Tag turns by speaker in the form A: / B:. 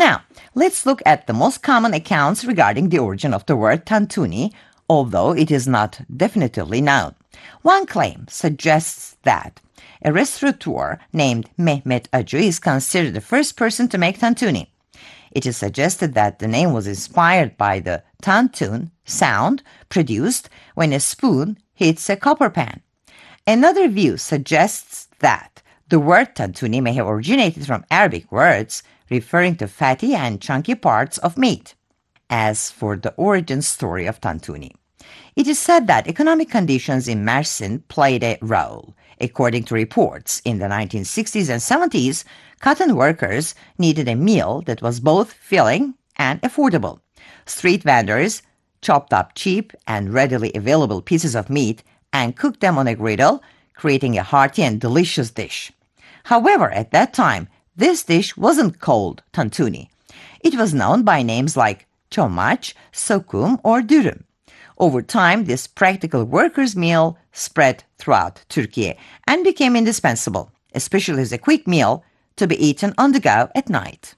A: Now, let's look at the most common accounts regarding the origin of the word tantuni, although it is not definitively known. One claim suggests that a restaurateur named Mehmet Acı is considered the first person to make tantuni. It is suggested that the name was inspired by the tantun sound produced when a spoon hits a copper pan. Another view suggests that the word tantuni may have originated from Arabic words referring to fatty and chunky parts of meat. As for the origin story of tantuni, it is said that economic conditions in Mersin played a role. According to reports, in the 1960s and 70s, cotton workers needed a meal that was both filling and affordable. Street vendors chopped up cheap and readily available pieces of meat and cooked them on a griddle, creating a hearty and delicious dish. However, at that time, this dish wasn't called tantuni. It was known by names like çomaç, sokum, or dürüm. Over time, this practical workers' meal spread throughout Turkey and became indispensable, especially as a quick meal to be eaten on the go at night.